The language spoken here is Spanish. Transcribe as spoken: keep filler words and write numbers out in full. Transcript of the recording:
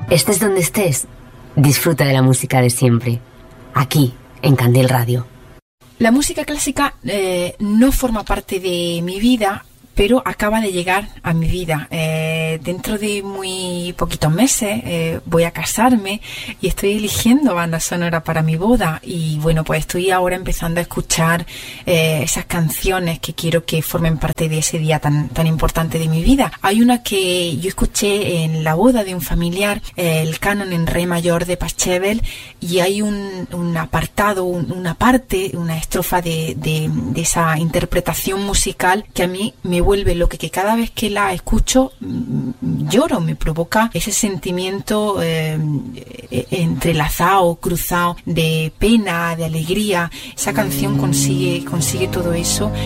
Estés donde estés, disfruta de la música de siempre, aquí, en Candel Radio. La música clásica eh, no forma parte de mi vida, pero acaba de llegar a mi vida. Eh, dentro de muy poquitos meses eh, voy a casarme y estoy eligiendo banda sonora para mi boda. Y bueno, pues estoy ahora empezando a escuchar eh, esas canciones que quiero que formen parte de ese día tan, tan importante de mi vida. Hay una que yo escuché en la boda de un familiar, eh, el canon en re mayor de Pachelbel, y hay un, un apartado, un, una parte, una estrofa de, de, de esa interpretación musical que a mí me vuelve lo que, que cada vez que la escucho mmm, lloro, me provoca ese sentimiento eh, entrelazado, cruzado, de pena, de alegría. Esa canción consigue, consigue todo eso.